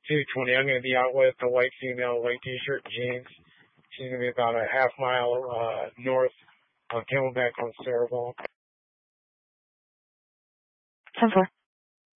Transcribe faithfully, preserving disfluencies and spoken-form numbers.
two twenty. I'm going to be out with the white female, white t-shirt, jeans. She's going to be about a half mile uh, north on Camelback on Cerebral. ten four.